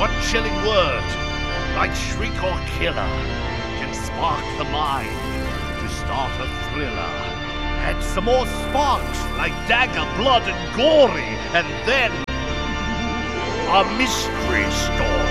one chilling word, like shriek or killer, can spark the mind to start a thriller. Add some more sparks, like dagger, blood, and gory, and then a mystery story.